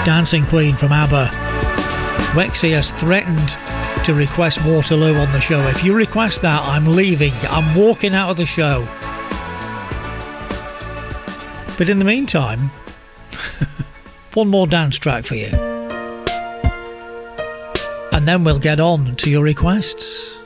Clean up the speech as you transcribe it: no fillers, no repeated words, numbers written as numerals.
Dancing Queen from ABBA. Wexy has threatened to request Waterloo on the show. If you request that, I'm leaving. I'm walking out of the show. But in the meantime, one more dance track for you. And then we'll get on to your requests.